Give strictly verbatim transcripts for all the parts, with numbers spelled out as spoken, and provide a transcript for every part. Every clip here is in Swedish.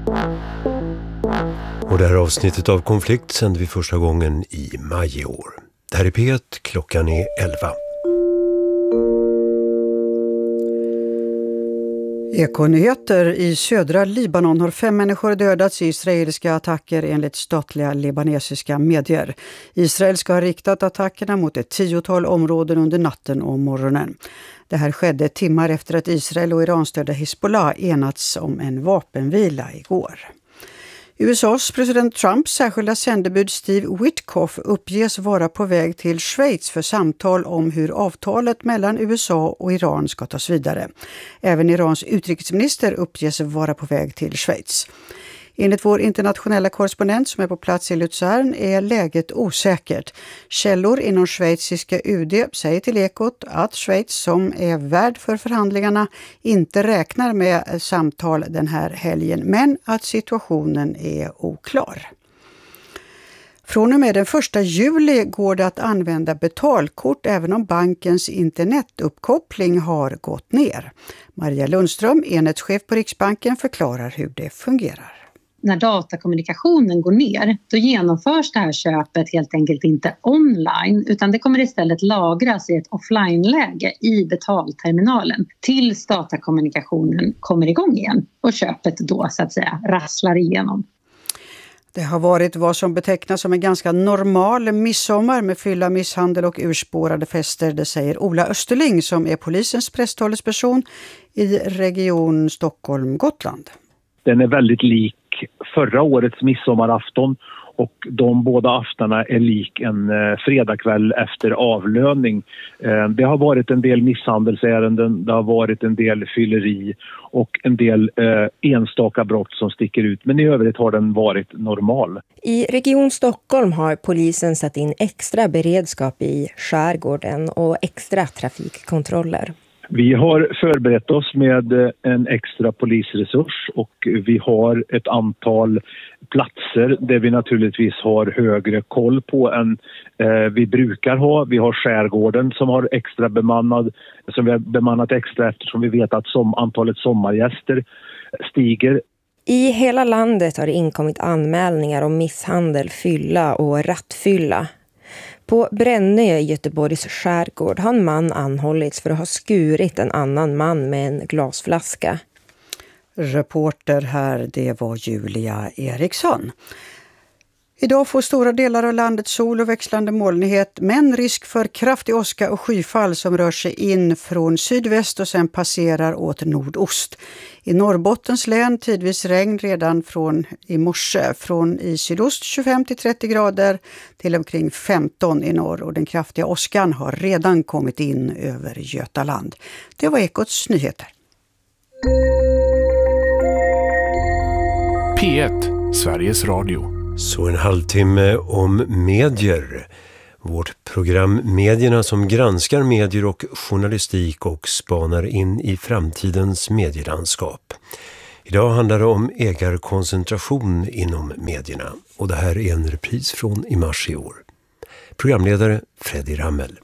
Och det här avsnittet av Konflikt sände vi första gången i maj i år. Det här är P ett, klockan är elva. Ekonyheter i södra Libanon har fem människor dödats i israeliska attacker enligt statliga libanesiska medier. Israel ska ha riktat attackerna mot ett tiotal områden under natten och morgonen. Det här skedde timmar efter att Israel och Iranstödda Hezbollah enats om en vapenvila igår. U S A:s president Trumps särskilda sändebud Steve Witkoff uppges vara på väg till Schweiz för samtal om hur avtalet mellan U S A och Iran ska tas vidare. Även Irans utrikesminister uppges vara på väg till Schweiz. Enligt vår internationella korrespondent som är på plats i Luzern är läget osäkert. Källor inom schweiziska U D säger till Ekot att Schweiz, som är värd för förhandlingarna, inte räknar med samtal den här helgen, men att situationen är oklar. Från och med den första juli går det att använda betalkort även om bankens internetuppkoppling har gått ner. Maria Lundström, enhetschef på Riksbanken, förklarar hur det fungerar. När datakommunikationen går ner, då genomförs det här köpet helt enkelt inte online, utan det kommer istället lagras i ett offline-läge i betalterminalen tills datakommunikationen kommer igång igen och köpet då så att säga rasslar igenom. Det har varit vad som betecknas som en ganska normal midsommar med fylla, misshandel och urspårade fester, det säger Ola Österling som är polisens presstalesperson i region Stockholm-Gotland. Den är väldigt lik förra årets midsommarafton och de båda aftarna är lik en eh, fredagkväll efter avlöning. Eh, det har varit en del misshandelsärenden, det har varit en del fylleri och en del eh, enstaka brott som sticker ut. Men i övrigt har den varit normal. I Region Stockholm har polisen satt in extra beredskap i skärgården och extra trafikkontroller. Vi har förberett oss med en extra polisresurs och vi har ett antal platser där vi naturligtvis har högre koll på än eh, vi brukar ha. Vi har skärgården som har extra bemannad, som vi har bemannat extra eftersom vi vet att som, antalet sommargäster stiger. I hela landet har det inkommit anmälningar om misshandel, fylla och rattfylla. På Brännö i Göteborgs skärgård har en man anhållits för att ha skurit en annan man med en glasflaska. Reporter här, det var Julia Eriksson. Idag får stora delar av landet sol och växlande molnighet, men risk för kraftig åska och skyfall som rör sig in från sydväst och sen passerar åt nordost. I Norrbottens län tidvis regn redan från i morse, från i sydost tjugofem till trettio grader till omkring femton i norr, och den kraftiga åskan har redan kommit in över Götaland. Det var Ekots nyheter. P ett, Sveriges Radio. Så en halvtimme om medier. Vårt program Medierna som granskar medier och journalistik och spanar in i framtidens medielandskap. Idag handlar det om ägarkoncentration inom medierna. Och det här är en repris från i mars i år. Programledare Freddy Rammel.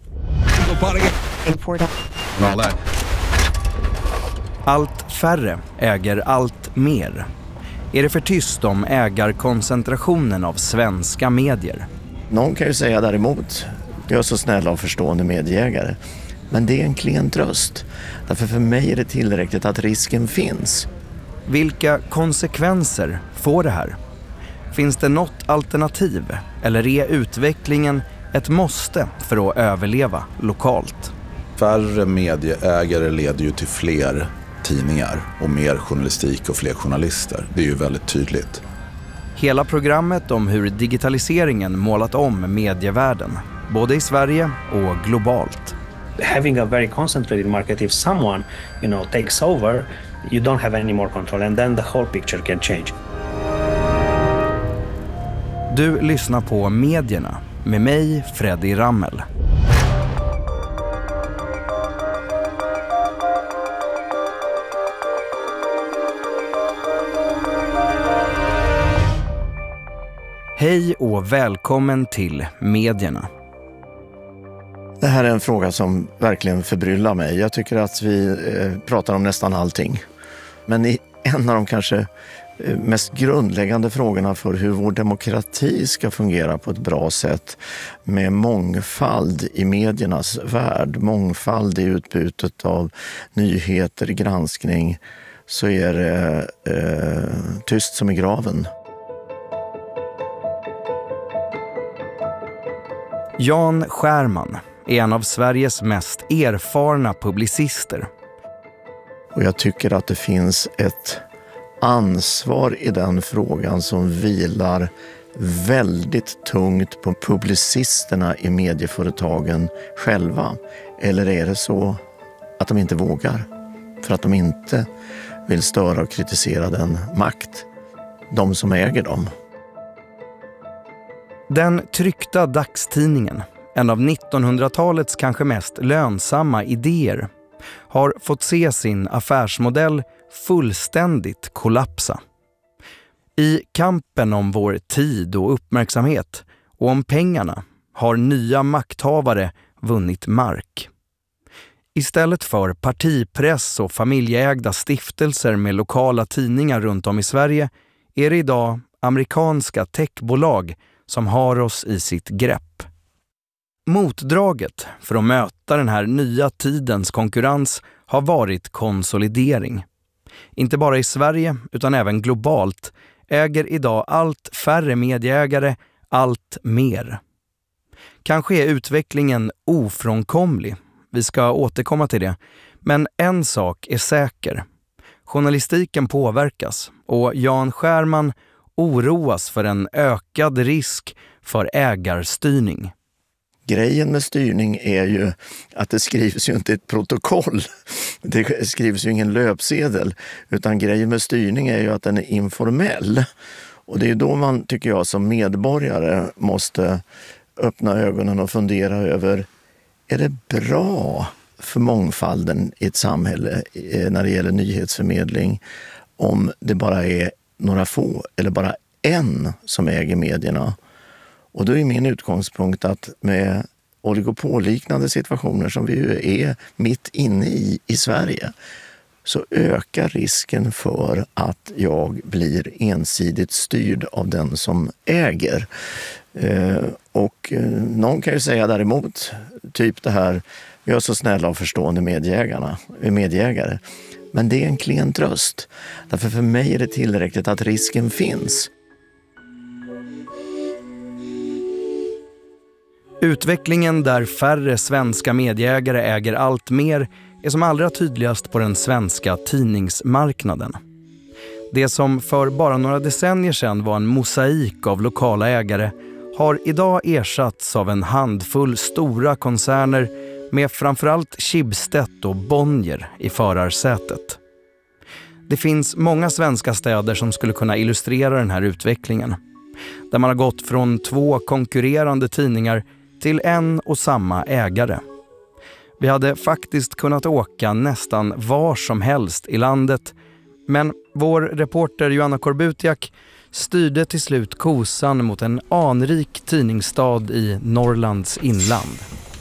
Allt färre äger allt mer. Är det för tyst om ägarkoncentrationen av svenska medier? Någon kan ju säga däremot, jag är så snälla och förstående medieägare. Men det är en klen tröst. Därför för mig är det tillräckligt att risken finns. Vilka konsekvenser får det här? Finns det något alternativ? Eller är utvecklingen ett måste för att överleva lokalt? Färre medieägare leder ju till fler tidningar och mer journalistik och fler journalister. Det är ju väldigt tydligt. Hela programmet om hur digitaliseringen målat om medievärlden, både i Sverige och globalt. Having a very concentrated market, if someone, you know, takes over, you don't have any more control and then the whole picture can change. Du lyssnar på Medierna med mig, Freddy Rammel. Hej och välkommen till Medierna. Det här är en fråga som verkligen förbryllar mig. Jag tycker att vi eh, pratar om nästan allting. Men i en av de kanske mest grundläggande frågorna för hur vår demokrati ska fungera på ett bra sätt med mångfald i mediernas värld, mångfald i utbytet av nyheter, granskning, så är det eh, tyst som i graven. Jan Scherman är en av Sveriges mest erfarna publicister. Och jag tycker att det finns ett ansvar i den frågan som vilar väldigt tungt på publicisterna i medieföretagen själva. Eller är det så att de inte vågar? För att de inte vill störa och kritisera den makt, de som äger dem. Den tryckta dagstidningen, en av nittonhundratalets kanske mest lönsamma idéer, har fått se sin affärsmodell fullständigt kollapsa. I kampen om vår tid och uppmärksamhet och om pengarna har nya makthavare vunnit mark. Istället för partipress och familjeägda stiftelser med lokala tidningar runt om i Sverige är det idag amerikanska techbolag som har oss i sitt grepp. Motdraget för att möta den här nya tidens konkurrens har varit konsolidering. Inte bara i Sverige utan även globalt äger idag allt färre medieägare allt mer. Kanske är utvecklingen ofrånkomlig. Vi ska återkomma till det. Men en sak är säker. Journalistiken påverkas och Jan Scherman oroas för en ökad risk för ägarstyrning. Grejen med styrning är ju att det skrivs ju inte ett protokoll. Det skrivs ju ingen löpsedel. Utan grejen med styrning är ju att den är informell. Och det är då man, tycker jag, som medborgare måste öppna ögonen och fundera över: är det bra för mångfalden i ett samhälle när det gäller nyhetsförmedling om det bara är några få eller bara en som äger medierna? Och då är min utgångspunkt att med oligopolliknande situationer som vi ju är mitt inne i i Sverige, så ökar risken för att jag blir ensidigt styrd av den som äger. Eh, och eh, någon kan ju säga däremot, typ det här, vi är så snälla och förstående medieägarna, medieägare. Men det är en klen tröst. Därför för mig är det tillräckligt att risken finns. Utvecklingen där färre svenska medieägare äger allt mer är som allra tydligast på den svenska tidningsmarknaden. Det som för bara några decennier sedan var en mosaik av lokala ägare har idag ersatts av en handfull stora koncerner med framförallt Schibsted och Bonnier i förarsätet. Det finns många svenska städer som skulle kunna illustrera den här utvecklingen. Där man har gått från två konkurrerande tidningar till en och samma ägare. Vi hade faktiskt kunnat åka nästan var som helst i landet, men vår reporter Joanna Korbutiak styrde till slut kosan mot en anrik tidningsstad i Norrlands inland.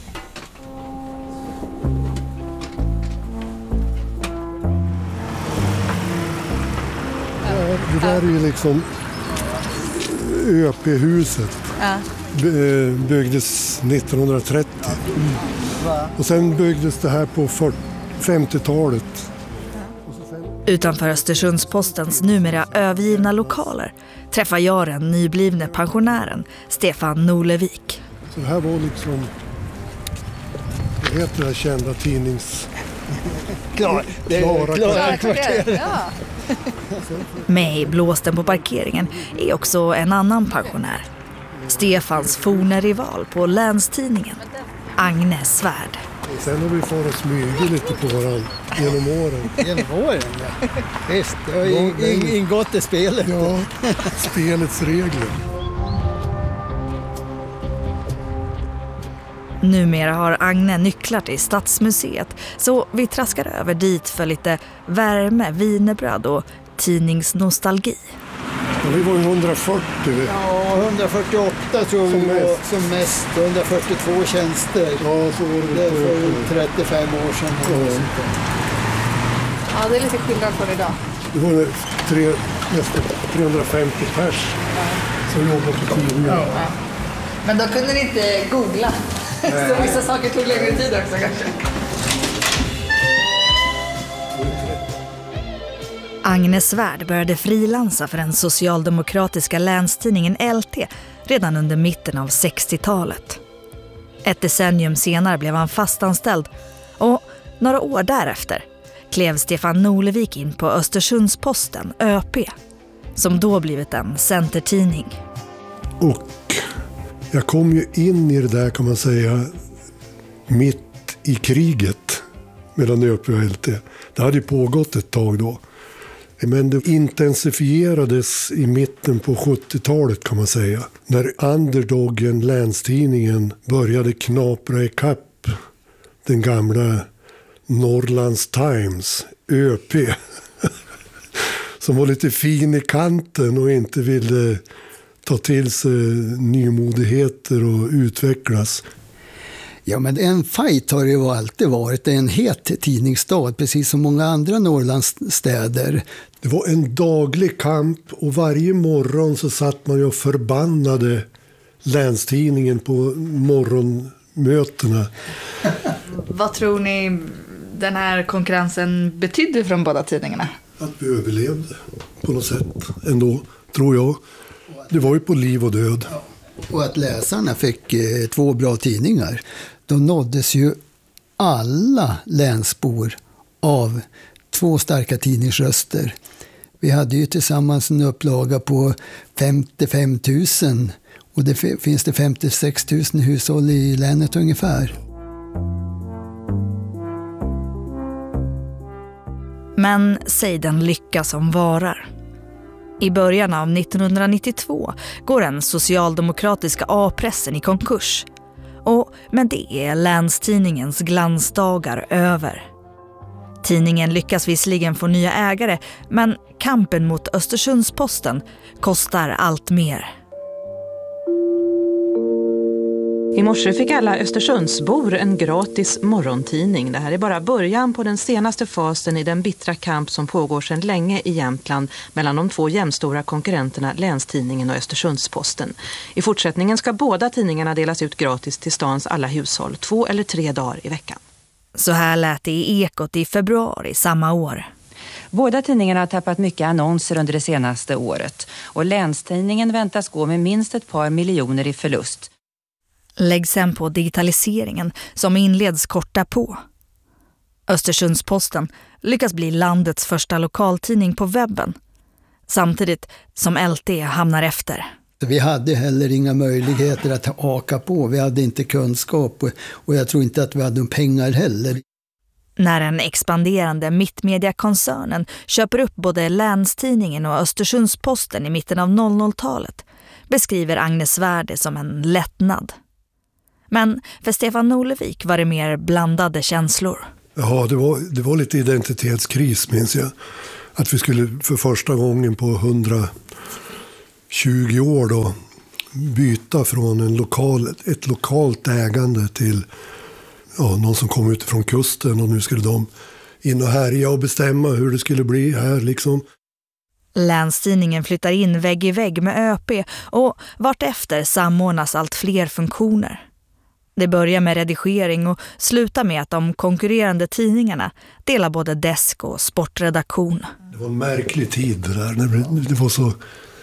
Det där är ju liksom Ö P-huset. Ja. Byggdes nittonhundratrettio. Och sen byggdes det här på femtiotalet. Utanför Östersundspostens numera övergivna lokaler träffar jag den nyblivne pensionären Stefan Norlevik. Så det här var liksom, det heter det här kända tidnings... Klar, det är Klara, Klara kvarter. Ja. Med i blåsten på parkeringen är också en annan pensionär. Stefans forne rival på Länstidningen, Agne Svärd. Sen har vi fått att smyga lite på varandra genom åren. Genom åren, ja. Visst, det har ju ingått i spelet. Ja, spelets regler. Numera har Agne nycklar till Stadsmuseet, så vi traskar över dit för lite värme, vinerbröd och tidningsnostalgi. Ja, vi var ju hundrafyrtio. Ja, hundrafyrtioåtta tror vi var som mest. hundrafyrtiotvå tjänster. Ja, så var det, det för trettiofem år sedan. Ja. Ja, det är lite skillnad från idag. Det var tre, nästan trehundrafemtio pers som jobbar på tidningen. Ja. Men då kunde ni inte googla. Så vissa saker tog längre tid också kanske. Agnes Svärd började frilansa för den socialdemokratiska länstidningen L T redan under mitten av sextiotalet. Ett decennium senare blev han fastanställd och några år därefter klev Stefan Norlevik in på Östersunds-Posten, Ö P, som då blivit en centertidning. Och jag kom ju in i det där, kan man säga, mitt i kriget mellan Ö P och L T. Det hade ju pågått ett tag då. Men det intensifierades i mitten på sjuttiotalet, kan man säga. När underdoggen, länstidningen, började knapra i kapp den gamla Norrlands Times, Ö P. Som var lite fin i kanten och inte ville ta till sig nymodigheter och utvecklas. Ja, men en fight har det ju alltid varit. Det är en het tidningsstad, precis som många andra Norrlandsstäder. Det var en daglig kamp och varje morgon så satt man ju och förbannade länstidningen på morgonmötena. Vad tror ni den här konkurrensen betydde från båda tidningarna? Att vi överlevde på något sätt ändå, tror jag. Det var ju på liv och död. Och att läsarna fick eh, två bra tidningar. Då nåddes ju alla länsbor av två starka tidningsröster. Vi hade ju tillsammans en upplaga på femtiofem tusen och det f- finns det femtiosex tusen hushåll i länet ungefär. Men säg den lycka som varar. I början av nittonhundranittiotvå går den socialdemokratiska A-pressen i konkurs. Och med det är länstidningens glansdagar över. Tidningen lyckas visserligen få nya ägare, men kampen mot Östersunds-Posten kostar allt mer. I morse fick alla Östersundsbor en gratis morgontidning. Det här är bara början på den senaste fasen i den bittra kamp som pågår sedan länge i Jämtland mellan de två jämstora konkurrenterna Länstidningen och Östersunds-Posten. I fortsättningen ska båda tidningarna delas ut gratis till stans alla hushåll, två eller tre dagar i veckan. Så här lät det i Ekot i februari samma år. Båda tidningarna har tappat mycket annonser under det senaste året och Länstidningen väntas gå med minst ett par miljoner i förlust. Lägg sen på digitaliseringen som inleds korta på. Östersunds-Posten lyckas bli landets första lokaltidning på webben, samtidigt som L T hamnar efter. Vi hade heller inga möjligheter att haka på, vi hade inte kunskap och jag tror inte att vi hade pengar heller. När den expanderande mittmediakoncernen köper upp både Länstidningen och Östersunds-Posten i mitten av noll noll-talet beskriver Agnes Svärd det som en lättnad. Men för Stefan Norlevik var det mer blandade känslor. Ja, det var, det var lite identitetskris, minns jag. Att vi skulle för första gången på hundratjugo år då byta från en lokal, ett lokalt ägande till ja, någon som kom utifrån kusten, och nu skulle de in och härja och bestämma hur det skulle bli här liksom. Länstidningen flyttar in vägg i vägg med Ö P och vartefter samordnas allt fler funktioner. Det börjar med redigering och slutar med att de konkurrerande tidningarna delar både desk och sportredaktion. Det var en märklig tid det där. Det var så...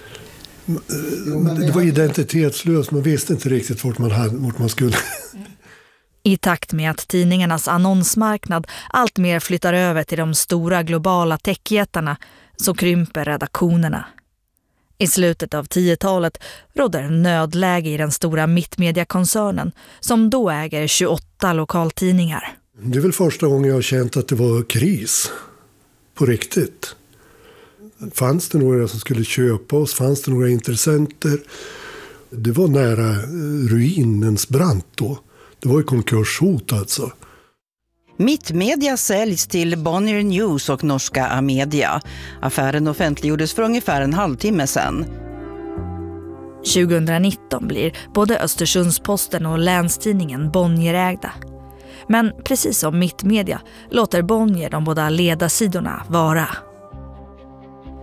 Det var identitetslöst. Man visste inte riktigt vart man, hade, vart man skulle. I takt med att tidningarnas annonsmarknad allt mer flyttar över till de stora globala techjättarna så krymper redaktionerna. I slutet av tiotalet råder nödläge i den stora mittmediakoncernen som då äger tjugoåtta lokaltidningar. Det är väl första gången jag har känt att det var kris på riktigt. Fanns det några som skulle köpa oss? Fanns det några intressenter? Det var nära ruinens brant då. Det var ju konkurshot alltså. Mittmedia säljs till Bonnier News och norska Amedia. Affären offentliggjordes för ungefär en halvtimme sedan. tjugonitton blir både Östersunds-Posten och Länstidningen Bonnierägda. Men precis som Mittmedia låter Bonnier de båda ledarsidorna vara.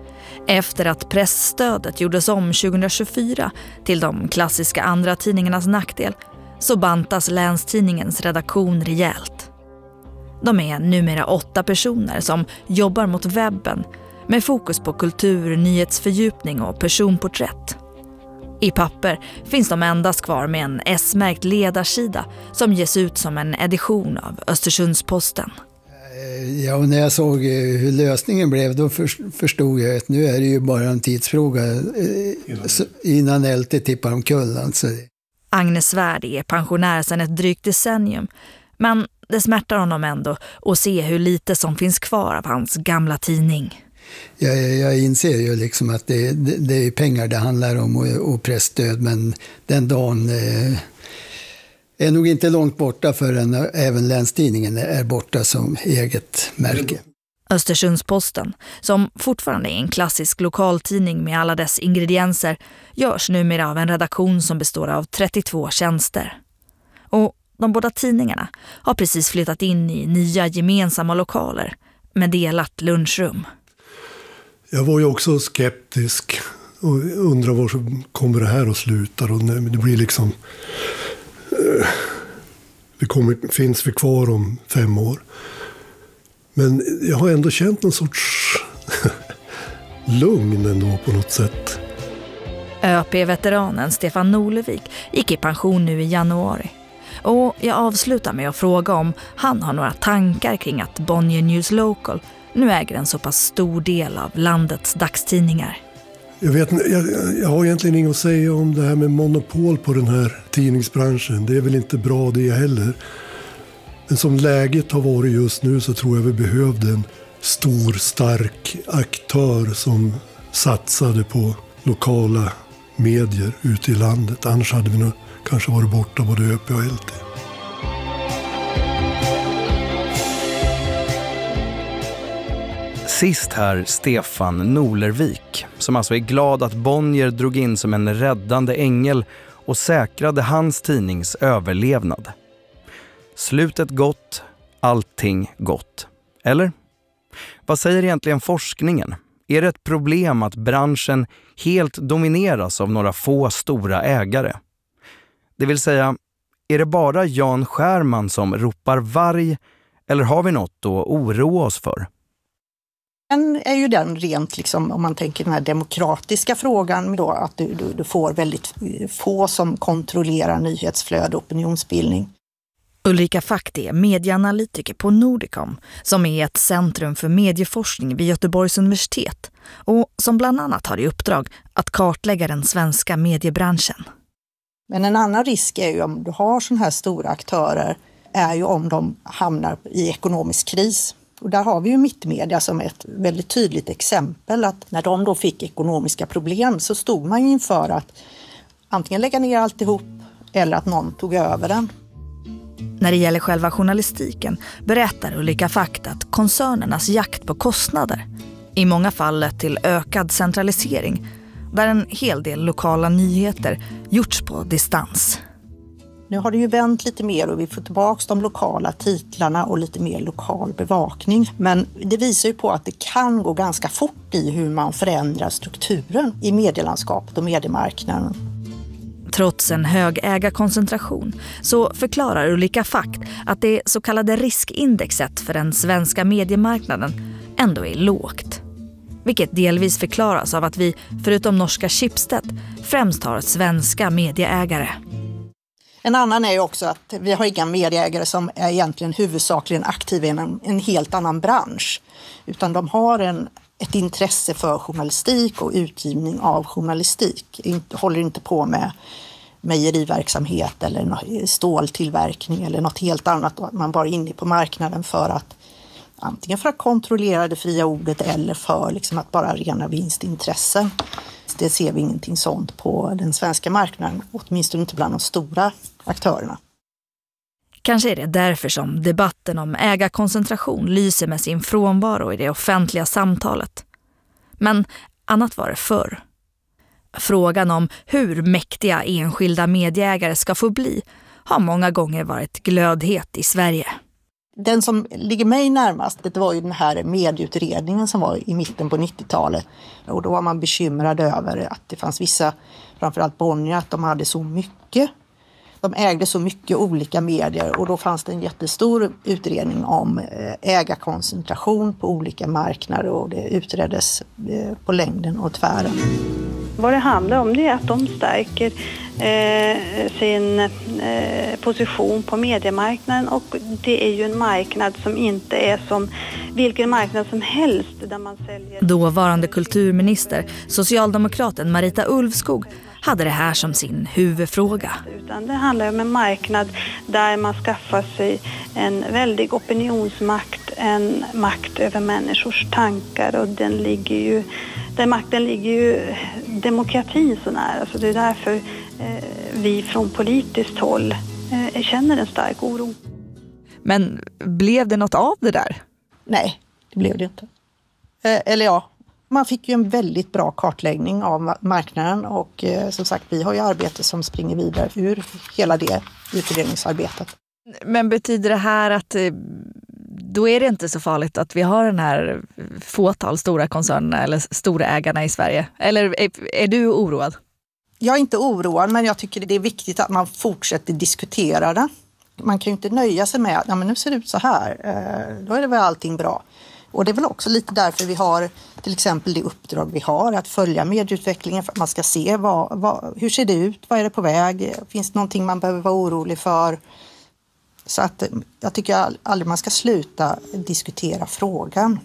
Efter att pressstödet gjordes om tjugohundratjugofyra till de klassiska andra tidningarnas nackdel så bantas Länstidningens redaktion rejält. De är numera åtta personer som jobbar mot webben med fokus på kultur, nyhetsfördjupning och personporträtt. I papper finns de endast kvar med en S-märkt ledarsida som ges ut som en edition av Östersunds-Posten. Ja, och när jag såg hur lösningen blev då förstod jag att nu är det ju bara en tidsfråga innan L T tippar omkull. Alltså. Agnes Svärd är pensionär sedan ett drygt decennium, men det smärtar honom ändå att se hur lite som finns kvar av hans gamla tidning. Jag, jag inser ju liksom att det, det, det är pengar det handlar om och, och pressstöd, men den dagen eh, är nog inte långt borta förrän även Länstidningen är borta som eget märke. Östersunds-Posten, som fortfarande är en klassisk lokaltidning med alla dess ingredienser, görs numera av en redaktion som består av trettiotvå tjänster. Och de båda tidningarna har precis flyttat in i nya gemensamma lokaler med delat lunchrum. Jag var ju också skeptisk och undrar var kommer det här att sluta. Och det blir liksom... Det kommer, finns vi kvar om fem år. Men jag har ändå känt någon sorts lugn ändå på något sätt. Ö P-veteranen Stefan Norlevik gick i pension nu i januari. Och jag avslutar med att fråga om han har några tankar kring att Bonnier News Local nu äger en så pass stor del av landets dagstidningar. Jag, vet, jag, jag har egentligen inget att säga om det här med monopol på den här tidningsbranschen. Det är väl inte bra det heller. Men som läget har varit just nu så tror jag vi behövde en stor, stark aktör som satsade på lokala medier ute i landet. Annars hade vi nog kanske varit borta både Ö P och L T. Sist här Stefan Norlervik, som alltså är glad att Bonnier drog in som en räddande ängel och säkrade hans tidnings överlevnad. Slutet gott, allting gott. Eller? Vad säger egentligen forskningen? Är det ett problem att branschen helt domineras av några få stora ägare? Det vill säga, är det bara Jan Skärman som ropar varg eller har vi något att oroa oss för? En är ju den rent, liksom, om man tänker den här demokratiska frågan då, att du, du, du får väldigt få som kontrollerar nyhetsflöde och opinionsbildning. Ulrika Fakt är medieanalytiker på Nordicom som är ett centrum för medieforskning vid Göteborgs universitet och som bland annat har i uppdrag att kartlägga den svenska mediebranschen. Men en annan risk är ju om du har sådana här stora aktörer är ju om de hamnar i ekonomisk kris. Och där har vi ju Mittmedia som ett väldigt tydligt exempel att när de då fick ekonomiska problem så stod man ju inför att antingen lägga ner alltihop eller att någon tog över den. När det gäller själva journalistiken berättar Ulrika Fakt att koncernernas jakt på kostnader i många fall lett till ökad centralisering där en hel del lokala nyheter gjorts på distans. Nu har det ju vänt lite mer och vi får tillbaka de lokala titlarna och lite mer lokal bevakning. Men det visar ju på att det kan gå ganska fort i hur man förändrar strukturen i medielandskapet och mediemarknaden. Trots en hög ägarkoncentration så förklarar Ulrika Fakt att det så kallade riskindexet för den svenska mediemarknaden ändå är lågt. Vilket delvis förklaras av att vi, förutom norska Schibsted, främst har svenska medieägare. En annan är ju också att vi har inga medieägare som är egentligen huvudsakligen aktiva i en, en helt annan bransch. Utan de har en, ett intresse för journalistik och utgivning av journalistik. Inte, håller inte på med mejeriverksamhet eller ståltillverkning eller något helt annat. Man bara är inne på marknaden för att antingen för att kontrollera det fria ordet eller för liksom att bara rena vinstintressen. Det ser vi ingenting sånt på den svenska marknaden, åtminstone inte bland de stora aktörerna. Kanske är det därför som debatten om ägarkoncentration lyser med sin frånvaro i det offentliga samtalet. Men annat var det förr. Frågan om hur mäktiga enskilda medieägare ska få bli har många gånger varit glödhet i Sverige. Den som ligger mig närmast, det var ju den här medieutredningen som var i mitten på nittiotalet. Och då var man bekymrad över att det fanns vissa, framförallt Bonnier, att de hade så mycket. De ägde så mycket olika medier och då fanns det en jättestor utredning om ägarkoncentration på olika marknader och det utreddes på längden och tvären. Vad det handlar om det är att de stärker eh, sin eh, position på mediemarknaden och det är ju en marknad som inte är som vilken marknad som helst där man säljer. Dåvarande kulturminister, socialdemokraten Marita Ulvskog, hade det här som sin huvudfråga. Utan det handlar om en marknad där man skaffar sig en väldig opinionsmakt, en makt över människors tankar och den ligger ju, den makten ligger ju demokratin så nära. Så det är därför eh, vi från politiskt håll eh, känner en stark oro. Men blev det något av det där? Nej, det blev det inte. Eh, eller ja. Man fick ju en väldigt bra kartläggning av marknaden och eh, som sagt vi har ju arbete som springer vidare ur hela det utredningsarbetet. Men betyder det här att eh, då är det inte så farligt att vi har den här fåtal stora koncernerna eller stora ägarna i Sverige? Eller är, är du oroad? Jag är inte oroad men jag tycker det är viktigt att man fortsätter diskutera det. Man kan ju inte nöja sig med att ja, men nu ser det ut så här, eh, då är det väl allting bra. Och det är väl också lite därför vi har till exempel det uppdrag vi har att följa medieutvecklingen för att man ska se vad, vad, hur ser det ut, vad är det på väg, finns det någonting man behöver vara orolig för. Så att jag tycker aldrig man ska sluta diskutera frågan.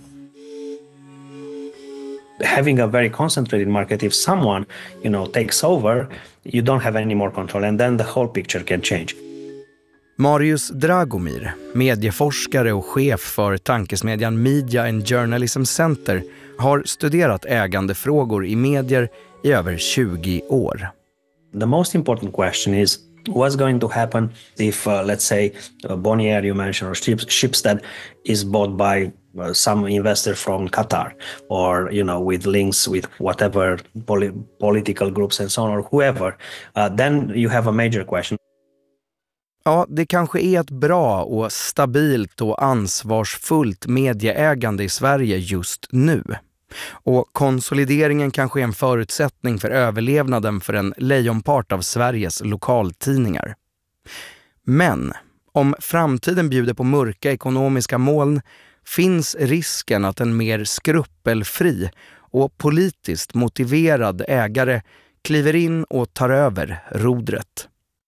Having a very concentrated market, if someone, you know, takes over, you don't have any more control and then the whole picture can change. Marius Dragomir, medieforskare och chef för tankesmedjan Media and Journalism Center, har studerat ägandefrågor i medier i över tjugo år. The most important question is what's going to happen if, uh, let's say, uh, Bonnier you mentioned or Schip- Schibsted is bought by uh, some investor from Qatar or, you know, with links with whatever poli- political groups and so on or whoever. Uh, then you have a major question. Ja, det kanske är ett bra och stabilt och ansvarsfullt medieägande i Sverige just nu. Och konsolideringen kanske är en förutsättning för överlevnaden för en lejonpart av Sveriges lokaltidningar. Men om framtiden bjuder på mörka ekonomiska moln finns risken att en mer skrupelfri och politiskt motiverad ägare kliver in och tar över rodret.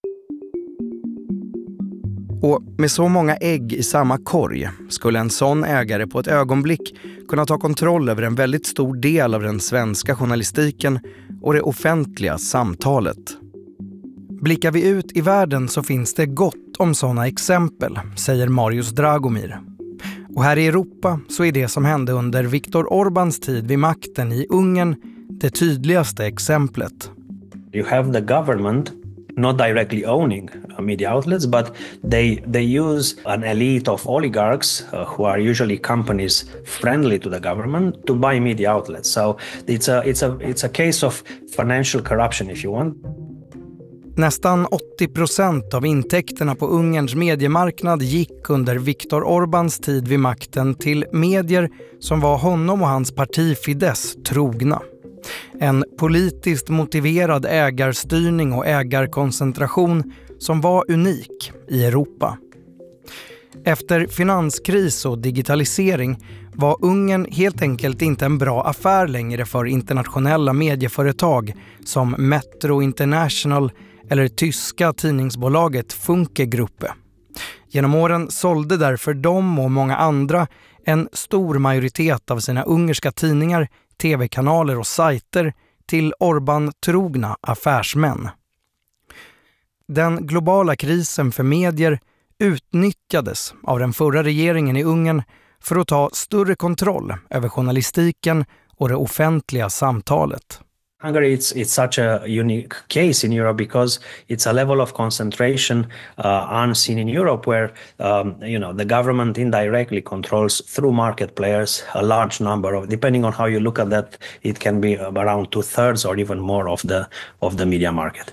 Och med så många ägg i samma korg skulle en sån ägare på ett ögonblick kunna ta kontroll över en väldigt stor del av den svenska journalistiken och det offentliga samtalet. Blickar vi ut i världen så finns det gott om sådana exempel, säger Marius Dragomir. Och här i Europa så är det som hände under Viktor Orbáns tid vid makten i Ungern det tydligaste exemplet. You have the government not directly owning uh, media outlets, but they they use an elite of oligarchs uh, who are usually companies friendly to the government to buy media outlets. So it's a it's a it's a case of financial corruption if you want. Nästan åttio procent av intäkterna på Ungerns mediemarknad gick under Viktor Orbáns tid vid makten till medier som var honom och hans parti Fidesz trogna. En politiskt motiverad ägarstyrning och ägarkoncentration som var unik i Europa. Efter finanskris och digitalisering var Ungern helt enkelt inte en bra affär längre för internationella medieföretag som Metro International eller tyska tidningsbolaget Funke Gruppe. Genom åren sålde därför de och många andra en stor majoritet av sina ungerska tidningar, tv-kanaler och sajter till Orbán-trogna affärsmän. Den globala krisen för medier utnyttjades av den förra regeringen i Ungern för att ta större kontroll över journalistiken och det offentliga samtalet. Hungary, it's, it's such a unique case in Europe because it's a level of concentration uh, unseen in Europe where, um, you know, the government indirectly controls through market players a large number of, depending on how you look at that, it can be around two thirds or even more of the, of the media market.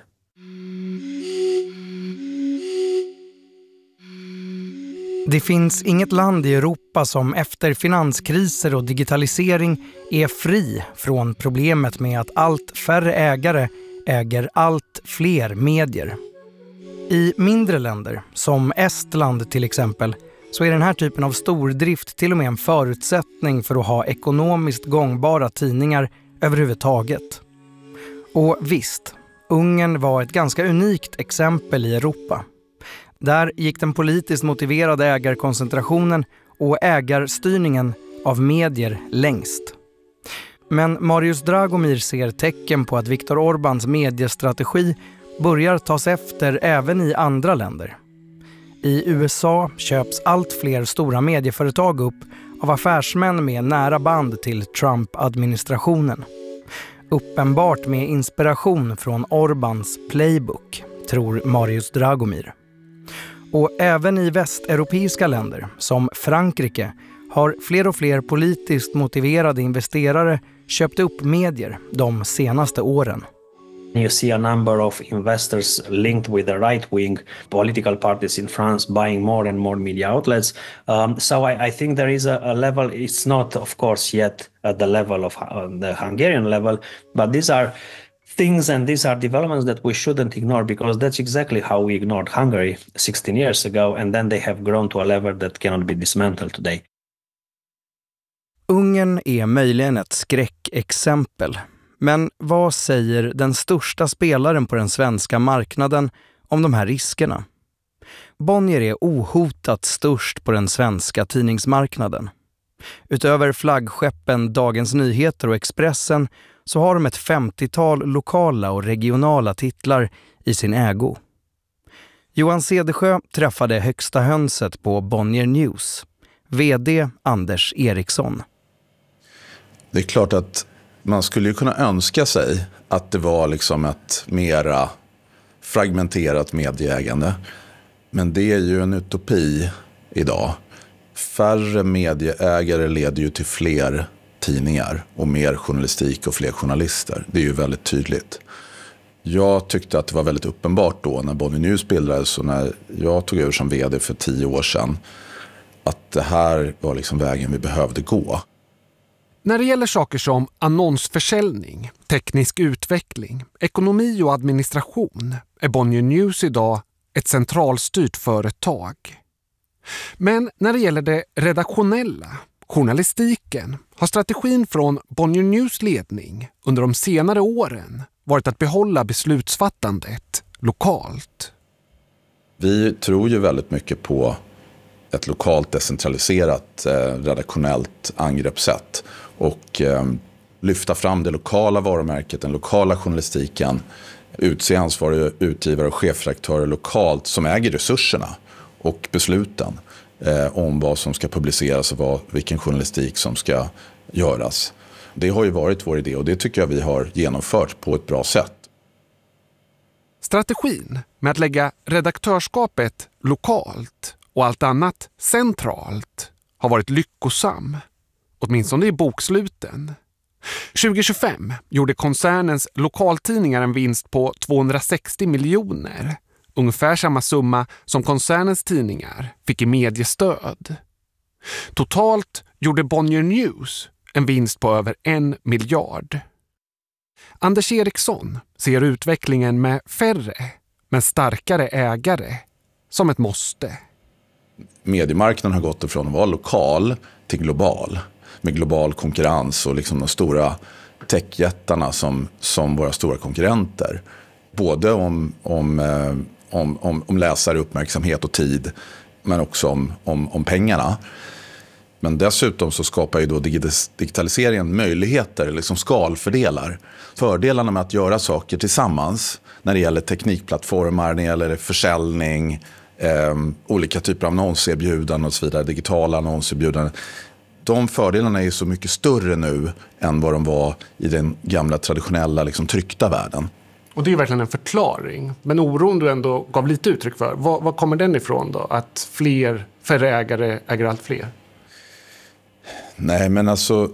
Det finns inget land i Europa som efter finanskriser och digitalisering är fri från problemet med att allt färre ägare äger allt fler medier. I mindre länder, som Estland till exempel, så är den här typen av stordrift till och med en förutsättning för att ha ekonomiskt gångbara tidningar överhuvudtaget. Och visst, Ungern var ett ganska unikt exempel i Europa. Där gick den politiskt motiverade ägarkoncentrationen och ägarstyrningen av medier längst. Men Marius Dragomir ser tecken på att Viktor Orbáns mediestrategi börjar tas efter även i andra länder. I U S A köps allt fler stora medieföretag upp av affärsmän med nära band till Trump-administrationen. Uppenbart med inspiration från Orbáns playbook, tror Marius Dragomir. Och även i västeuropeiska länder, som Frankrike, har fler och fler politiskt motiverade investerare köpt upp medier de senaste åren. You see a number of investors linked with the right-wing political parties in France buying more and more media outlets. Um, so I, I think there is a, a level, it's not of course yet at the level of uh, the Hungarian level, but these are things and these are developments that we shouldn't ignore, because that's exactly how we ignored Hungary sixteen years ago, and then they have grown to a level that cannot be dismantled today. Ungern är möjligen ett skräckexempel. Men vad säger den största spelaren på den svenska marknaden om de här riskerna? Bonnier är ohotat störst på den svenska tidningsmarknaden. Utöver flaggskeppen Dagens Nyheter och Expressen så har de ett femtiotal lokala och regionala titlar i sin ägo. Johan Cedersjö träffade högsta hönset på Bonnier News, vd Anders Eriksson. Det är klart att man skulle ju kunna önska sig att det var liksom ett mera fragmenterat medieägande. Men det är ju en utopi idag. Färre medieägare leder ju till fler tidningar och mer journalistik och fler journalister. Det är ju väldigt tydligt. Jag tyckte att det var väldigt uppenbart då när Bonnier News bildades och när jag tog över som vd för tio år sedan att det här var liksom vägen vi behövde gå. När det gäller saker som annonsförsäljning, teknisk utveckling, ekonomi och administration är Bonnier News idag ett centralstyrt företag. Men när det gäller det redaktionella, journalistiken, har strategin från Bonnier News ledning under de senare åren varit att behålla beslutsfattandet lokalt. Vi tror ju väldigt mycket på ett lokalt decentraliserat eh, redaktionellt angreppssätt och eh, lyfta fram det lokala varumärket, den lokala journalistiken, utse ansvariga utgivare och chefredaktörer lokalt som äger resurserna och besluten eh, om vad som ska publiceras och vad, vilken journalistik som ska göras. Det har ju varit vår idé och det tycker jag vi har genomfört på ett bra sätt. Strategin med att lägga redaktörskapet lokalt och allt annat centralt har varit lyckosam, åtminstone i boksluten. tjugo tjugofem gjorde koncernens lokaltidningar en vinst på tvåhundrasextio miljoner, ungefär samma summa som koncernens tidningar fick i mediestöd. Totalt gjorde Bonnier News en vinst på över en miljard. Anders Eriksson ser utvecklingen med färre men starkare ägare som ett måste. Mediemarknaden har gått ifrån att vara lokal till global. Med global konkurrens och liksom de stora techjättarna som, som våra stora konkurrenter. Både om, om, om, om, om läsare, uppmärksamhet och tid, men också om, om, om pengarna. Men dessutom så skapar ju då digitaliseringen möjligheter, liksom skalfördelar. Fördelarna med att göra saker tillsammans när det gäller teknikplattformar, när det gäller försäljning, eh, olika typer av annonserbjudanden och så vidare, digitala annonserbjudanden. De fördelarna är så mycket större nu än vad de var i den gamla traditionella liksom, tryckta världen. Och det är verkligen en förklaring. Men oron du ändå gav lite uttryck för. Var, var kommer den ifrån då? Att fler, färre ägare äger allt fler? Nej, men alltså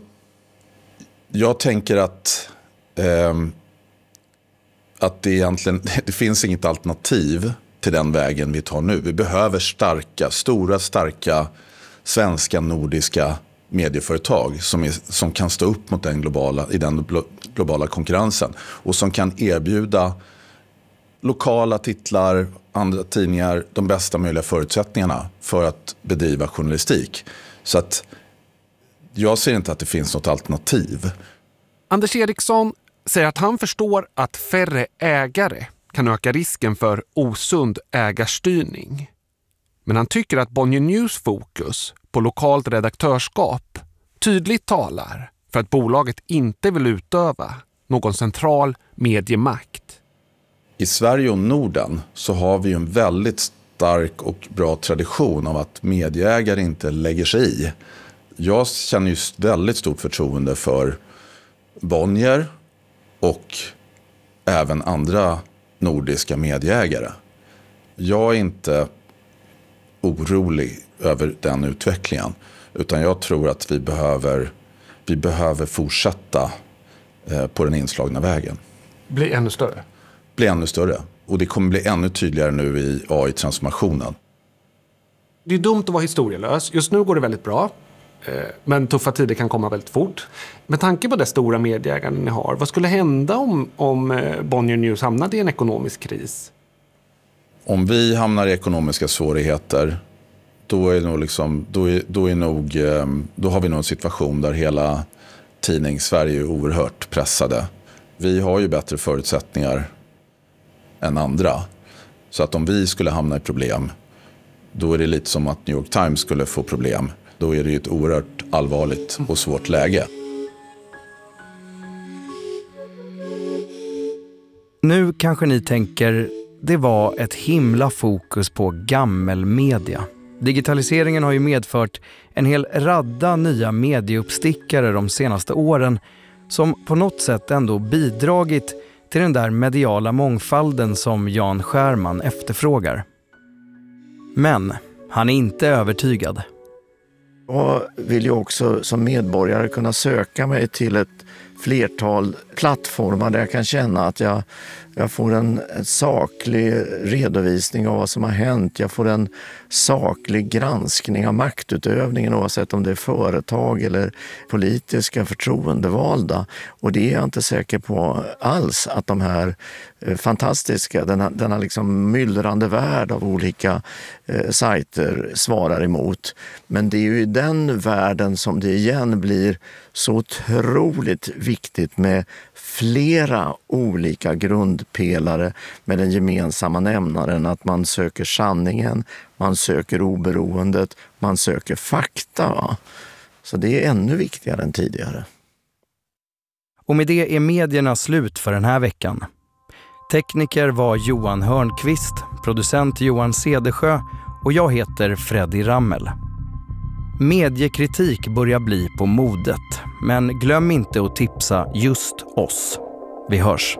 jag tänker att eh, att det egentligen det finns inget alternativ till den vägen vi tar nu. Vi behöver starka, stora, starka svenska, nordiska medieföretag som, är, som kan stå upp mot den globala, i den globala konkurrensen och som kan erbjuda lokala titlar, andra tidningar, de bästa möjliga förutsättningarna för att bedriva journalistik. Så att jag ser inte att det finns något alternativ. Anders Eriksson säger att han förstår att färre ägare kan öka risken för osund ägarstyrning. Men han tycker att Bonnier News fokus på lokalt redaktörskap tydligt talar för att bolaget inte vill utöva någon central mediemakt. I Sverige och Norden så har vi en väldigt stark och bra tradition av att medieägare inte lägger sig i. Jag känner just väldigt stort förtroende för Bonnier och även andra nordiska medieägare. Jag är inte orolig över den utvecklingen, utan jag tror att vi behöver, vi behöver fortsätta eh, på den inslagna vägen. Bli ännu större? Bli ännu större. Och det kommer bli ännu tydligare nu i A I-transformationen. Det är dumt att vara historielös. Just nu går det väldigt bra. Men tuffa tider kan komma väldigt fort. Med tanke på det stora medieägaren ni har, vad skulle hända om, om Bonnier News hamnade i en ekonomisk kris? Om vi hamnar i ekonomiska svårigheter, då är nog liksom, då är, då är nog, då har vi nog en situation där hela tidnings-Sverige är oerhört pressade. Vi har ju bättre förutsättningar än andra. Så att om vi skulle hamna i problem, då är det lite som att New York Times skulle få problem. Då är det ju ett oerhört allvarligt och svårt läge. Nu kanske ni tänker, det var ett himla fokus på gammelmedia. Digitaliseringen har ju medfört en hel radda nya medieuppstickare de senaste åren som på något sätt ändå bidragit till den där mediala mångfalden som Jan Scherman efterfrågar. Men han är inte övertygad. Jag vill ju också som medborgare kunna söka mig till ett flertal plattformar där jag kan känna att jag, jag får en, en saklig redovisning av vad som har hänt. Jag får en saklig granskning av maktutövningen oavsett om det är företag eller politiska förtroendevalda. Och det är jag inte säker på alls att de här eh, fantastiska, denna, denna liksom myllrande värld av olika eh, sajter svarar emot. Men det är ju i den världen som det igen blir så otroligt viktigt med flera olika grundpelare med den gemensamma nämnaren att man söker sanningen, man söker oberoendet, man söker fakta. Va? Så det är ännu viktigare än tidigare. Och med det är medierna slut för den här veckan. Tekniker var Johan Hörnqvist, producent Johan Cedersjö och jag heter Freddy Rammel. Mediekritik börjar bli på modet, men glöm inte att tipsa just oss. Vi hörs.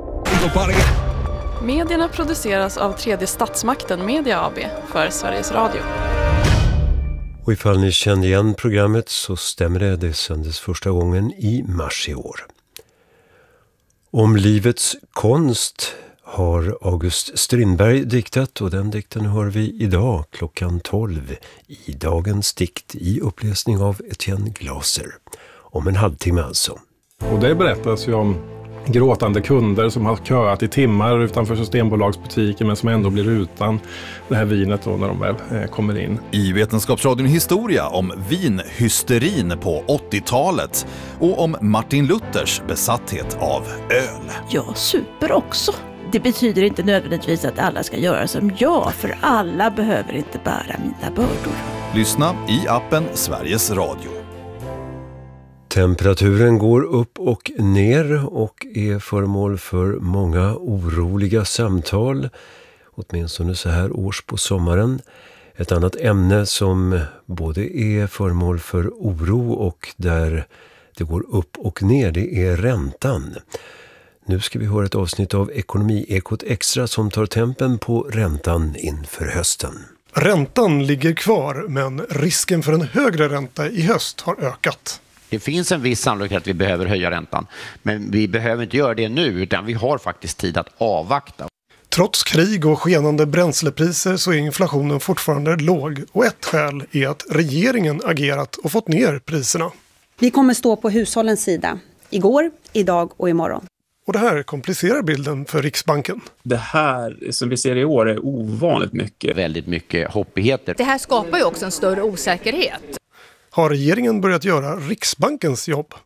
Medierna produceras av Tredje Statsmakten Media A B för Sveriges Radio. Och ifall ni kände igen programmet så stämmer det, det sändes första gången i mars i år. Om livets konst har August Strindberg diktat och den dikten hör vi idag klockan tolv i dagens dikt i uppläsning av Etienne Glaser. Om en halvtimme alltså. Och det berättas ju om gråtande kunder som har köat i timmar utanför Systembolagsbutiken men som ändå blir utan det här vinet då när de väl eh, kommer in. I Vetenskapsradion historia om vinhysterin på åttiotalet och om Martin Luthers besatthet av öl. Jag super också. Det betyder inte nödvändigtvis att alla ska göra som jag, för alla behöver inte bära mina bördor. Lyssna i appen Sveriges Radio. Temperaturen går upp och ner och är föremål för många oroliga samtal, åtminstone så här års på sommaren. Ett annat ämne som både är föremål för oro och där det går upp och ner, det är räntan. Nu ska vi höra ett avsnitt av Ekonomiekot Extra som tar tempen på räntan inför hösten. Räntan ligger kvar, men risken för en högre ränta i höst har ökat. Det finns en viss sannolikhet att vi behöver höja räntan, men vi behöver inte göra det nu utan vi har faktiskt tid att avvakta. Trots krig och skenande bränslepriser så är inflationen fortfarande låg och ett skäl är att regeringen agerat och fått ner priserna. Vi kommer stå på hushållens sida igår, idag och imorgon. Och det här komplicerar bilden för Riksbanken. Det här som vi ser i år är ovanligt mycket. Väldigt mycket hoppigheter. Det här skapar ju också en större osäkerhet. Har regeringen börjat göra Riksbankens jobb?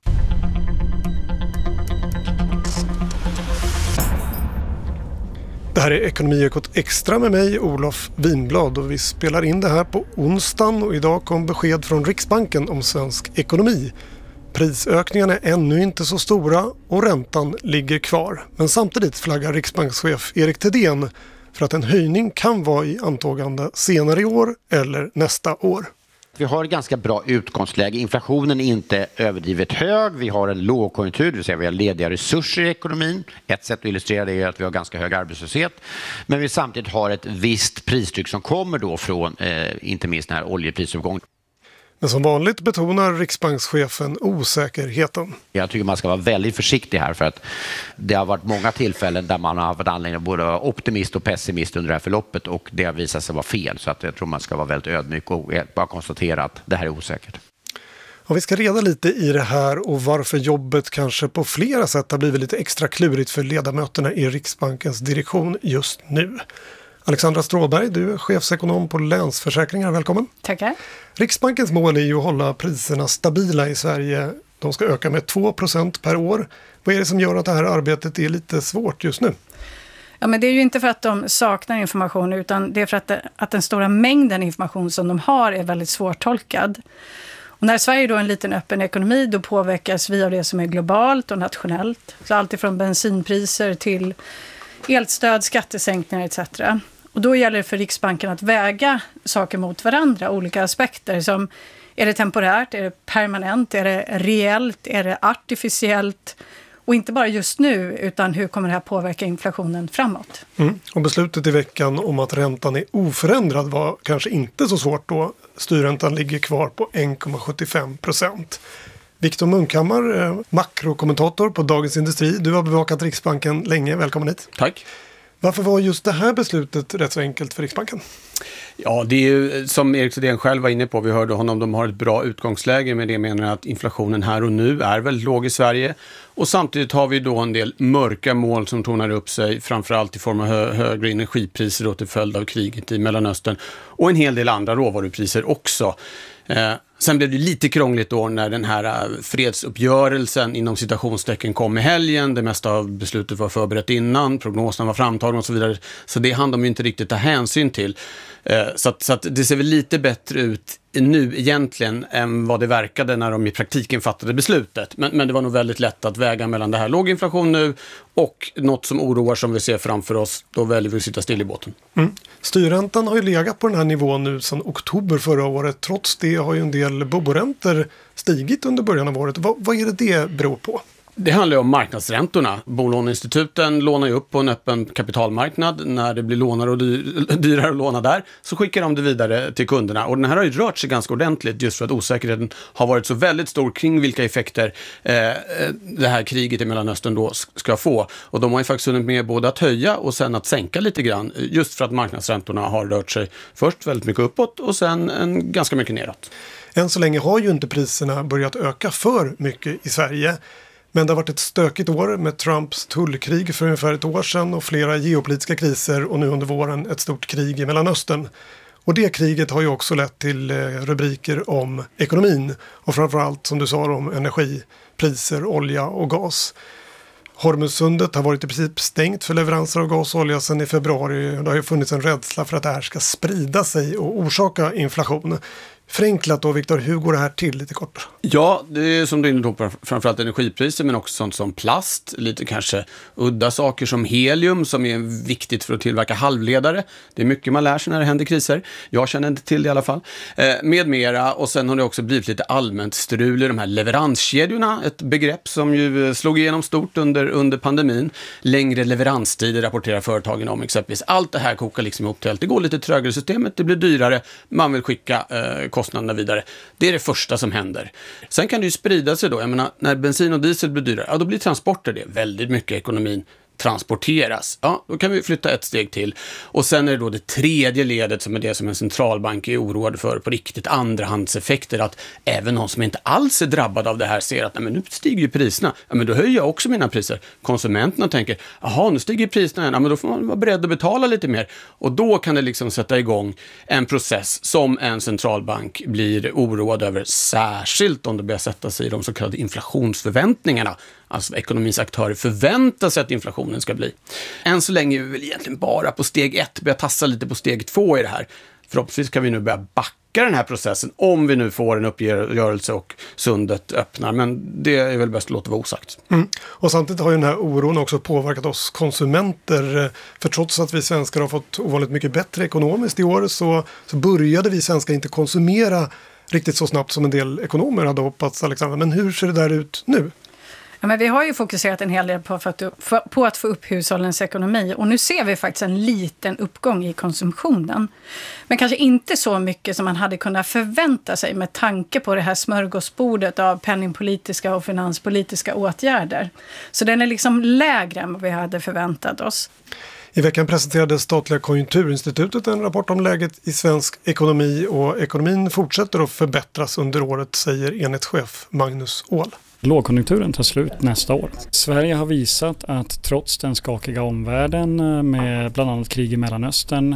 Det här är Ekonomiekot Extra med mig, Olof Winblad, och vi spelar in det här på onsdagen och idag kom besked från Riksbanken om svensk ekonomi. Prisökningarna är ännu inte så stora och räntan ligger kvar. Men samtidigt flaggar Riksbankschef Erik Thedéen för att en höjning kan vara i antågande senare i år eller nästa år. Vi har ett ganska bra utgångsläge. Inflationen är inte överdrivet hög. Vi har en lågkonjunktur, det vill säga vi har lediga resurser i ekonomin. Ett sätt att illustrera det är att vi har ganska hög arbetslöshet. Men vi samtidigt har ett visst pristryck som kommer då från eh, inte minst den här oljeprisuppgången. Men som vanligt betonar Riksbankschefen osäkerheten. Jag tycker man ska vara väldigt försiktig här för att det har varit många tillfällen där man har haft anledning att både vara optimist och pessimist under det här förloppet och det har visat sig vara fel. Så att jag tror man ska vara väldigt ödmjuk och bara konstatera att det här är osäkert. Och vi ska reda lite i det här och varför jobbet kanske på flera sätt har blivit lite extra klurigt för ledamöterna i Riksbankens direktion just nu. Alexandra Stråberg, du är chefsekonom på Länsförsäkringar. Välkommen. Tackar. Riksbankens mål är ju att hålla priserna stabila i Sverige. De ska öka med två procent per år. Vad är det som gör att det här arbetet är lite svårt just nu? Ja, men det är ju inte för att de saknar information utan det är för att, det, att den stora mängden information som de har är väldigt svårtolkad. Och när Sverige då är en liten öppen ekonomi då påverkas vi av det som är globalt och nationellt. Så allt ifrån bensinpriser till elstöd, skattesänkningar et cetera. Och då gäller det för Riksbanken att väga saker mot varandra, olika aspekter som är det temporärt, är det permanent, är det reellt, är det artificiellt och inte bara just nu utan hur kommer det här påverka inflationen framåt. Mm. Och beslutet i veckan om att räntan är oförändrad var kanske inte så svårt då. Styrräntan ligger kvar på en komma sjuttiofem procent. Viktor Munkhammar, makrokommentator på Dagens Industri. Du har bevakat Riksbanken länge. Välkommen hit. Tack. Varför var just det här beslutet rätt så enkelt för Riksbanken? Ja, det är ju som Erik Thedéen själv var inne på. Vi hörde honom, de har ett bra utgångsläge med det menar att inflationen här och nu är väldigt låg i Sverige. Och samtidigt har vi då en del mörka mål som tonar upp sig, framförallt i form av hö- högre energipriser då till följd av kriget i Mellanöstern. Och en hel del andra råvarupriser också. Eh, sen blev det lite krångligt då när den här fredsuppgörelsen inom citationstecken kom i helgen. Det mesta av beslutet var förberett innan, prognoserna var framtagna och så vidare. Så det hann de ju inte riktigt ta hänsyn till. Eh, så att, så att det ser väl lite bättre ut nu egentligen än vad det verkade när de i praktiken fattade beslutet. Men, men det var nog väldigt lätt att väga mellan det här låg inflation nu och något som oroar som vi ser framför oss. Då väljer vi att sitta still i båten. Mm. Styrräntan har ju legat på den här nivån nu sedan oktober förra året. Trots det har ju en del boboräntor stigit under början av året. Vad, vad är det det beror på? Det handlar ju om marknadsräntorna. Bolåneinstituten lånar ju upp på en öppen kapitalmarknad. När det blir lånare och dyr, dyrare att låna där så skickar de det vidare till kunderna. Och den här har ju rört sig ganska ordentligt just för att osäkerheten har varit så väldigt stor kring vilka effekter eh, det här kriget i Mellanöstern då ska få. Och de har ju faktiskt hunnit med både att höja och sen att sänka lite grann. Just för att marknadsräntorna har rört sig först väldigt mycket uppåt och sen en, ganska mycket neråt. Än så länge har ju inte priserna börjat öka för mycket i Sverige. Men det har varit ett stökigt år med Trumps tullkrig för ungefär ett år sedan och flera geopolitiska kriser och nu under våren ett stort krig i Mellanöstern. Och det kriget har ju också lett till rubriker om ekonomin och framförallt som du sa om energipriser, olja och gas. Hormuzsundet har varit i princip stängt för leveranser av gas och olja sedan i februari. Det har ju funnits en rädsla för att det här ska sprida sig och orsaka inflation. Förenklat då, Viktor, hur går det här till lite kort? Ja, det är som du är inne på framförallt energipriser men också sånt som plast, lite kanske udda saker som helium som är viktigt för att tillverka halvledare. Det är mycket man lär sig när det händer kriser. Jag känner inte till det i alla fall. Eh, med mera och sen har det också blivit lite allmänt strul i de här leveranskedjorna, ett begrepp som ju slog igenom stort under, under pandemin. Längre leveranstider rapporterar företagen om exempelvis. Allt det här kokar liksom ihop till allt. Det går lite trögare i systemet, det blir dyrare, man vill skicka eh, kostnaderna vidare. Det är det första som händer. Sen kan det ju sprida sig då. Jag menar, när bensin och diesel blir dyrare, ja då blir transporter det väldigt mycket ekonomin. transporteras. Ja, då kan vi flytta ett steg till. Och sen är det då det tredje ledet som är det som en centralbank är oroad för på riktigt, andrahandseffekter, att även någon som inte alls är drabbad av det här ser att nej, men nu stiger ju priserna. Ja, men då höjer jag också mina priser. Konsumenterna tänker, jaha, nu stiger priserna igen. Ja, men då får man vara beredd att betala lite mer. Och då kan det liksom sätta igång en process som en centralbank blir oroad över, särskilt om det börjar sätta sig i de så kallade inflationsförväntningarna. Alltså ekonomins aktörer förväntar sig att inflationen ska bli. Än så länge är vi väl egentligen bara på steg ett, börjar tassa lite på steg två i det här. Förhoppningsvis kan vi nu börja backa den här processen om vi nu får en uppgörelse och sundet öppnar. Men det är väl bäst att låta vara osagt. Mm. Och samtidigt har ju den här oron också påverkat oss konsumenter. För trots att vi svenskar har fått ovanligt mycket bättre ekonomiskt i år så, så började vi svenskar inte konsumera riktigt så snabbt som en del ekonomer hade hoppats, Alexandra. Men hur ser det där ut nu? Ja, men vi har ju fokuserat en hel del på, för att, för, på att få upp hushållens ekonomi. Och nu ser vi faktiskt en liten uppgång i konsumtionen. Men kanske inte så mycket som man hade kunnat förvänta sig med tanke på det här smörgåsbordet av penningpolitiska och finanspolitiska åtgärder. Så den är liksom lägre än vad vi hade förväntat oss. I veckan presenterade statliga Konjunkturinstitutet en rapport om läget i svensk ekonomi, och ekonomin fortsätter att förbättras under året, säger enhetschef Magnus Åhl. Lågkonjunkturen tar slut nästa år. Sverige har visat att trots den skakiga omvärlden med bland annat krig i Mellanöstern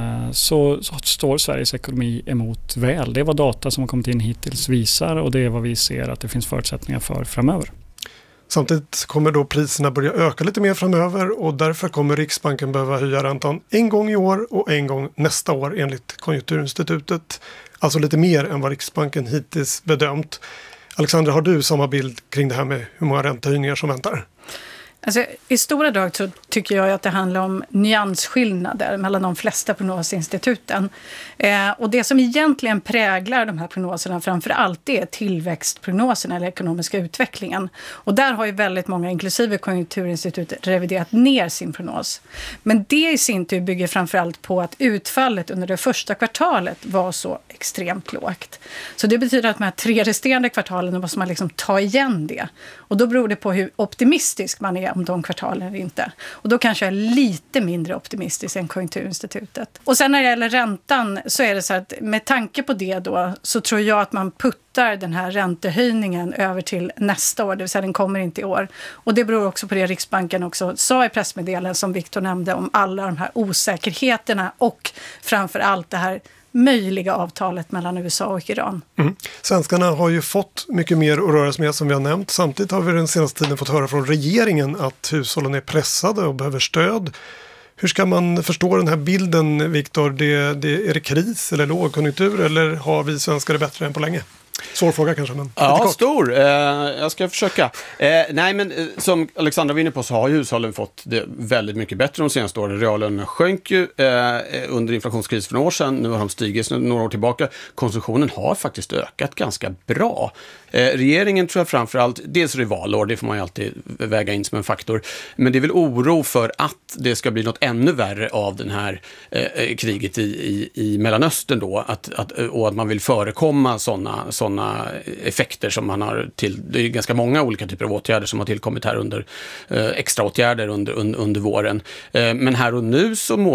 så står Sveriges ekonomi emot väl. Det är vad data som har kommit in hittills visar, och det är vad vi ser att det finns förutsättningar för framöver. Samtidigt kommer då priserna börja öka lite mer framöver, och därför kommer Riksbanken behöva höja räntan en gång i år och en gång nästa år enligt Konjunkturinstitutet. Alltså lite mer än vad Riksbanken hittills bedömt. Alexandra, har du samma bild kring det här med hur många räntehöjningar som väntar? Alltså, i stora drag så tycker jag att det handlar om nyansskillnader mellan de flesta prognosinstituten. Eh, och det som egentligen präglar de här prognoserna framför allt är tillväxtprognoserna eller ekonomiska utvecklingen. Och där har ju väldigt många, inklusive Konjunkturinstitutet, reviderat ner sin prognos. Men det i sin tur bygger framför allt på att utfallet under det första kvartalet var så extremt lågt. Så det betyder att de här tre resterande kvartalen måste man liksom ta igen det. Och då beror det på hur optimistisk man är om de kvartalen eller inte. Och då kanske jag är lite mindre optimistisk än Konjunkturinstitutet. Och sen när det gäller räntan så är det så att med tanke på det då så tror jag att man puttar den här räntehöjningen över till nästa år, det vill säga den kommer inte i år. Och det beror också på det Riksbanken också sa i pressmeddelandet som Victor nämnde om alla de här osäkerheterna och framför allt det här möjliga avtalet mellan U S A och Iran. Mm. Svenskarna har ju fått mycket mer att röra sig med som vi har nämnt. Samtidigt har vi den senaste tiden fått höra från regeringen att hushållen är pressade och behöver stöd. Hur ska man förstå den här bilden, Victor? Det, det, är det kris eller lågkonjunktur, eller har vi svenskar det bättre än på länge? Svår fråga kanske, men ja, stor. Eh, jag ska försöka. Eh, nej, men eh, som Alexandra var inne på så har ju hushållen fått det väldigt mycket bättre de senaste åren. Reallönerna sjönk ju eh, under inflationskrisen för några år sedan. Nu har de stigit några år tillbaka. Konsumtionen har faktiskt ökat ganska bra. Eh, regeringen tror jag framförallt, dels är det valår, det får man ju alltid väga in som en faktor. Men det är väl oro för att det ska bli något ännu värre av den här eh, kriget i, i, i Mellanöstern då. Att, att, och att man vill förekomma sådana sådana effekter som man har till. Det är ganska många olika typer av åtgärder som har tillkommit här under eh, extra åtgärder under, under, under våren. Eh, men här och nu så må